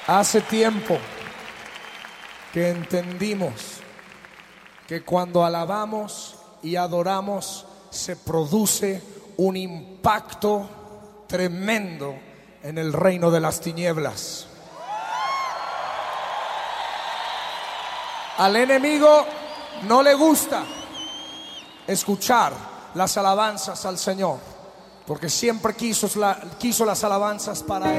Hace tiempo que entendimos que cuando alabamos y adoramos se produce un impacto tremendo en el reino de las tinieblas. Al enemigo no le gusta escuchar las alabanzas al Señor, porque siempre quiso las alabanzas para él.